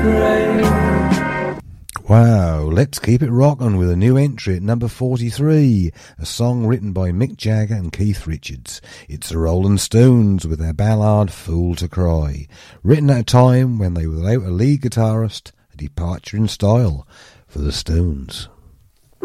Wow, let's keep it rockin' with a new entry at number 43, a song written by Mick Jagger and Keith Richards. It's the Rolling Stones with their ballad Fool to Cry, written at a time when they were without a lead guitarist, a departure in style for the Stones.